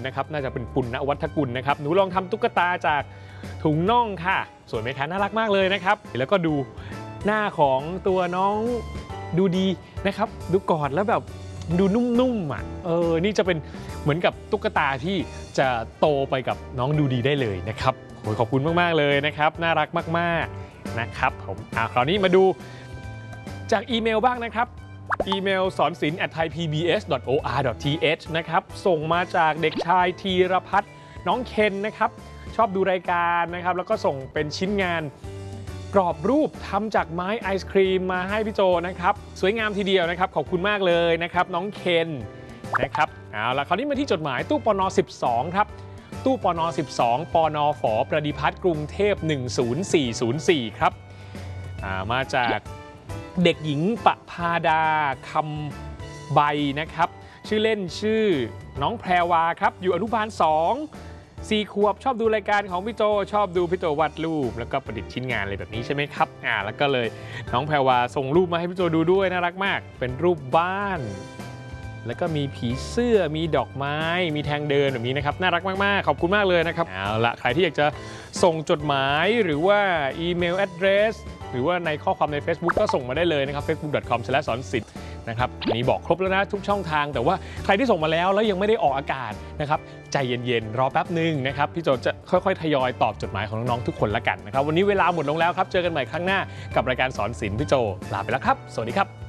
นะครับน่าจะเป็นปุณณวัฒกุลนะครับหนูลองทำตุ๊กตาจากถุงน่องค่ะสวยไหมคะน่ารักมากเลยนะครับแล้วก็ดูหน้าของตัวน้องดูดีนะครับดูกอดแล้วแบบดูนุ่มๆอ่ะนี่จะเป็นเหมือนกับตุ๊กตาที่จะโตไปกับน้องดูดีได้เลยนะครับขอบคุณมากๆเลยนะครับน่ารักมากๆนะครับผมคราวนี้มาดูจากอีเมลบ้างนะครับอีเมลสอนศิลป์ @thaipbs.or.th นะครับส่งมาจากเด็กชายธีรพัฒน์น้องเคนนะครับชอบดูรายการนะครับแล้วก็ส่งเป็นชิ้นงานกรอบรูปทำจากไม้ไอศครีมมาให้พี่โจนะครับสวยงามทีเดียวนะครับขอบคุณมากเลยนะครับน้องเคนนะครับเอาล่ะคราวนี้มาที่จดหมายตู้ปน12ครับตู้ปน12ปนฝ.ประดิพัฒน์กรุงเทพ10404ครับมาจากเด็กหญิงปภาดาคำใบนะครับชื่อเล่นชื่อน้องแพรวาครับอยู่อนุบาล4 ขวบชอบดูรายการของพี่โจชอบดูพี่โจวาดรูปแล้วก็ประดิษฐ์ชิ้นงานอะไรแบบนี้ใช่ไหมครับแล้วก็เลยน้องแพรวาส่งรูปมาให้พี่โจดูด้วยน่ารักมากเป็นรูปบ้านแล้วก็มีผีเสื้อมีดอกไม้มีทางเดินแบบนี้นะครับน่ารักมากๆขอบคุณมากเลยนะครับเอาละใครที่อยากจะส่งจดหมายหรือว่าอีเมล address หรือว่าในข้อความใน Facebook ก็ส่งมาได้เลยนะครับ facebook.com/sonsithนะครับนี้บอกครบแล้วนะทุกช่องทางแต่ว่าใครที่ส่งมาแล้วยังไม่ได้ออกอากาศนะครับใจเย็นๆรอแป๊บนึงนะครับพี่โจจะค่อยๆทยอยตอบจดหมายของน้องๆทุกคนละกันนะครับวันนี้เวลาหมดลงแล้วครับเจอกันใหม่ครั้งหน้ากับรายการสอนศิลป์พี่โจลาไปแล้วครับสวัสดีครับ